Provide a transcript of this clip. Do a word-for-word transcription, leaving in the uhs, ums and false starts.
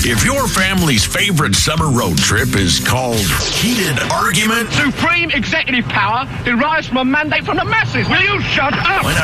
If your family's favorite summer road trip is called heated argument, Supreme executive power derives from a mandate from the masses. Will you shut up? when